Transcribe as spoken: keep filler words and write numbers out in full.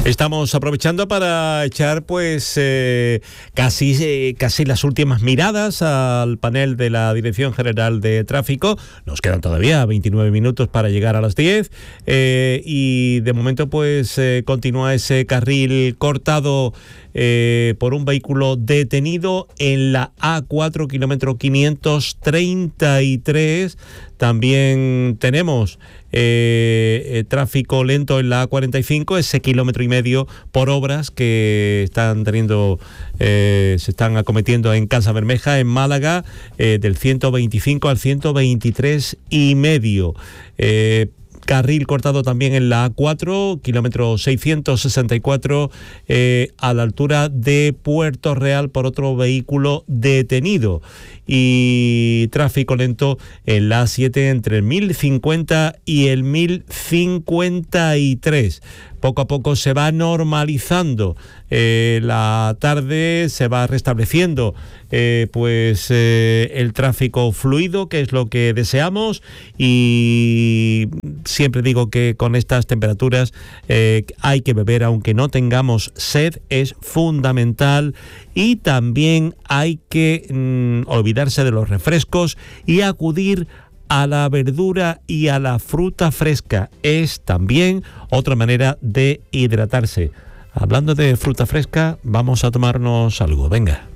Estamos aprovechando para echar pues eh, casi, eh, casi las últimas miradas al panel de la Dirección General de Tráfico. Nos quedan todavía veintinueve minutos para llegar a las diez eh, y de momento pues eh, continúa ese carril cortado eh, por un vehículo detenido en la A cuatro, kilómetro quinientos treinta y tres. También tenemos eh, eh, tráfico lento en la A cuarenta y cinco, ese kilómetro y medio por obras que están teniendo, eh, se están acometiendo en Casa Bermeja, en Málaga, eh, del ciento veinticinco al ciento veintitrés y medio. Eh, Carril cortado también en la A cuatro, kilómetro seiscientos sesenta y cuatro, eh, a la altura de Puerto Real por otro vehículo detenido. Y tráfico lento en la A siete entre el mil cincuenta y el mil cincuenta y tres. Poco a poco se va normalizando eh, la tarde, se va restableciendo eh, pues eh, el tráfico fluido, que es lo que deseamos, y siempre digo que con estas temperaturas eh, hay que beber aunque no tengamos sed, es fundamental, y también hay que mm, olvidarse de los refrescos y acudir a la verdura y a la fruta fresca. Es también otra manera de hidratarse. Hablando de fruta fresca, vamos a tomarnos algo. Venga.